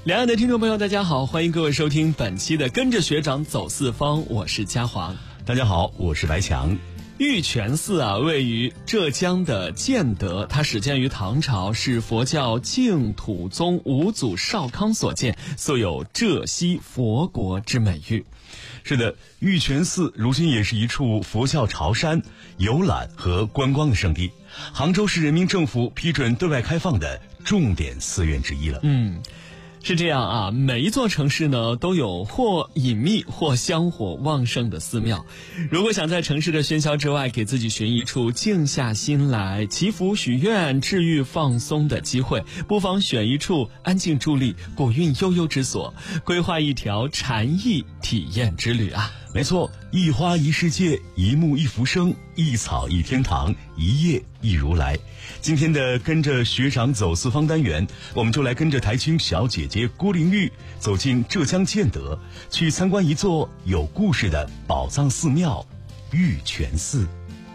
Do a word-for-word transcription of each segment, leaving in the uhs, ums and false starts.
两岸的听众朋友大家好，欢迎各位收听本期的跟着学长走四方，我是嘉煌。 大家好，我是白强。 玉泉寺啊，位于浙江的建德，它始建于唐朝，是佛教净土宗五祖少康所建，素有浙西佛国之美誉。 是的，玉泉寺如今也是一处佛教朝山、游览和观光的圣地，杭州市人民政府批准对外开放的重点寺院之一了。 嗯。是这样啊，每一座城市呢都有或隐秘或香火旺盛的寺庙。如果想在城市的喧嚣之外给自己寻一处静下心来祈福许愿、治愈放松的机会，不妨选一处安静伫立、古韵悠悠之所，规划一条禅意体验之旅啊。 没错，一花一世界，一木一浮生，一草一天堂，一叶一如来。今天的跟着学长走四方单元，我们就来跟着台青小姐姐郭玲玉走进浙江建德，去参观一座有故事的宝藏寺庙玉泉寺。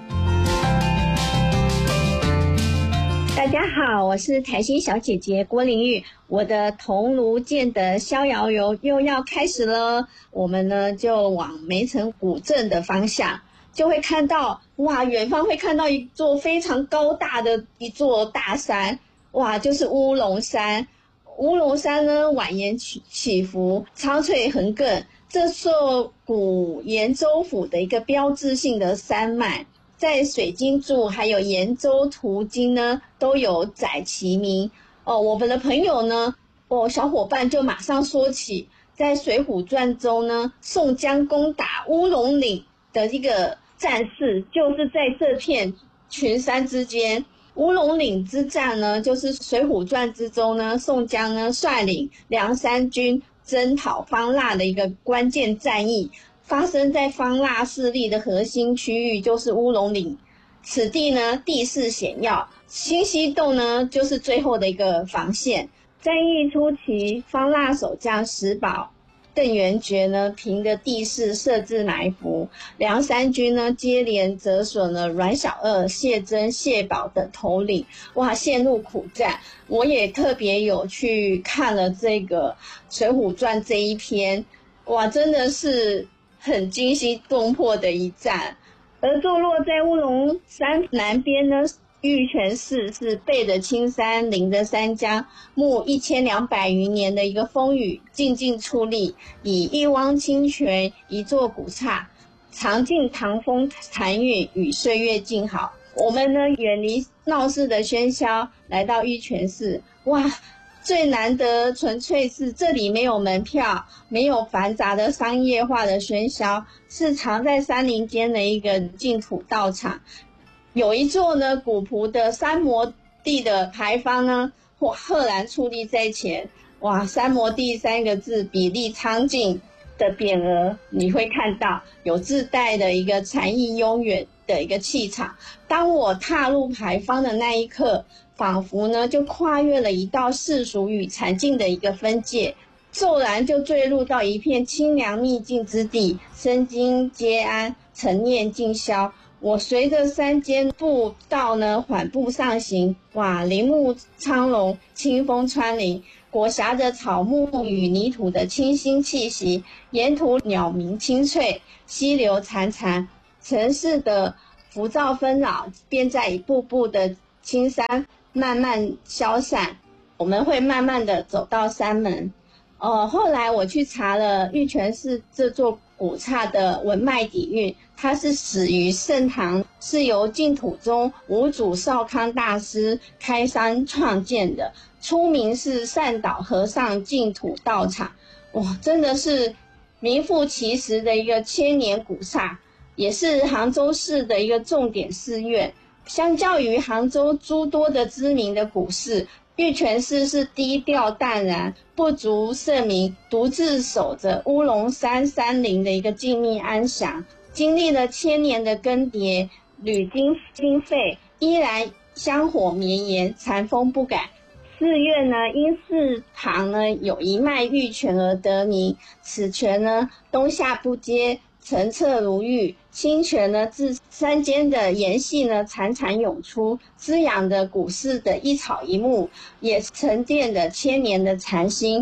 大家好，我是台新小姐姐郭玲玉，我的桐庐建德逍遥游又要开始了。我们呢就往梅城古镇的方向，就会看到哇，远方会看到一座非常高大的一座大山，哇，就是乌龙山。乌龙山呢蜿蜒起起伏，苍翠横亘，这座古延州府的一个标志性的山脉。在水晶柱还有延州途经呢都有载其名哦。我们的朋友呢，哦，小伙伴就马上说起，在《水浒传》中呢，宋江攻打乌龙岭的一个战事，就是在这片群山之间。乌龙岭之战呢，就是《水浒传》之中呢，宋江呢率领梁山军征讨方腊的一个关键战役。发生在方腊势力的核心区域，就是乌龙岭。此地呢地势险要，清溪洞呢就是最后的一个防线。战役初期，方腊守将石宝、邓元觉呢凭着地势设置埋伏，梁山军呢接连折损了阮小二、谢珍、谢宝等头领，哇，陷入苦战。我也特别有去看了这个《水浒传》这一篇，哇，真的是很惊心动魄的一战。而坐落在乌龙山南边呢，玉泉寺是背着青山临着山江，慕一千两百余年的一个风雨，静静矗立，以一汪清泉一座古刹，尝尽唐风禅韵与岁月静好。我们呢远离闹市的喧嚣，来到玉泉寺，哇，最难得纯粹是这里没有门票，没有繁杂的商业化的喧嚣，是藏在山林间的一个净土道场。有一座呢古朴的三摩地的牌坊呢，或赫然矗立在前。哇，三摩地三个字比例苍劲的匾额，你会看到有自带的一个禅意悠远的一个气场。当我踏入牌坊的那一刻，仿佛呢就跨越了一道世俗与禅境的一个分界，骤然就坠入到一片清凉秘境之地，身心皆安，沉念尽消。我随着山间步道呢缓步上行，哇，林木苍龙，清风穿林，裹挟着草木与泥土的清新气息，沿途鸟鸣清脆，溪流潺潺，城市的浮躁纷扰便在一步步的青山慢慢消散。我们会慢慢的走到山门。呃，后来我去查了玉泉寺这座古刹的文脉底蕴，它是始于盛唐，是由净土宗五祖少康大师开山创建的，初名是善导和尚净土道场。哇，真的是名副其实的一个千年古刹，也是杭州市的一个重点寺院。相较于杭州诸多的知名的古寺，玉泉寺是低调淡然，不足盛名，独自守着乌龙山山林的一个静谧安详。经历了千年的更迭，屡经经费，依然香火绵延，禅风不改。寺院呢，因寺旁呢有一脉玉泉而得名。此泉呢，冬夏不接，澄澈如玉。清泉呢，自山间的岩隙呢潺潺涌出，滋养着古寺的一草一木，也沉淀着千年的禅心。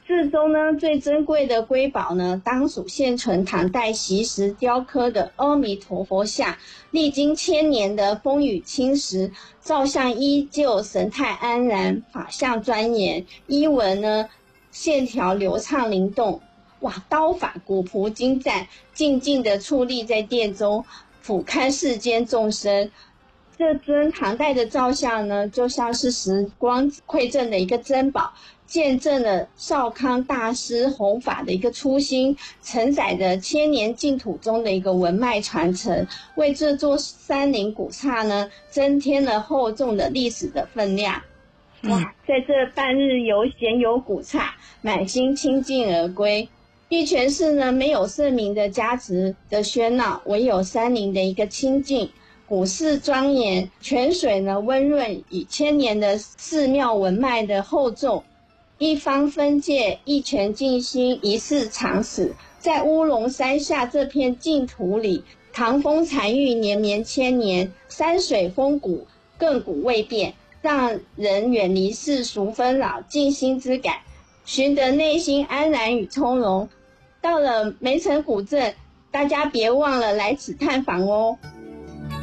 寺中呢最珍贵的瑰宝呢，当属现存唐代席石雕刻的阿弥陀佛像，历经千年的风雨侵蚀，造像依旧神态安然，法相庄严，衣纹呢线条流畅灵动，哇，刀法古朴精湛，静静地矗立在殿中，俯瞰世间众生。这尊唐代的造像呢，就像是时光馈赠的一个珍宝，见证了少康大师弘法的一个初心，承载着千年净土中的一个文脉传承，为这座山林古刹呢增添了厚重的历史的分量。哇，在这半日游闲游古刹，满心清净而归。玉泉寺呢，没有圣明的加持的喧闹，唯有山林的一个清净。古寺庄严，泉水呢温润，以千年的寺庙文脉的厚重。一方分界，一泉静心，一寺长史。在乌龙山下这片净土里，唐风残玉年绵千年，山水风骨亘古未变，让人远离世俗纷扰，静心之感，寻得内心安然与从容。到了梅城古镇，大家别忘了来此探访哦。